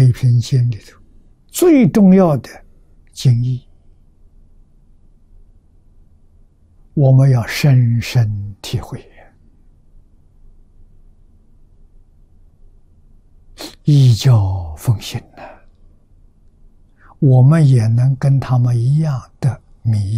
这篇经里头最重要的经义，我们要深深体会，依教奉行呢，我们也能跟他们一样的迷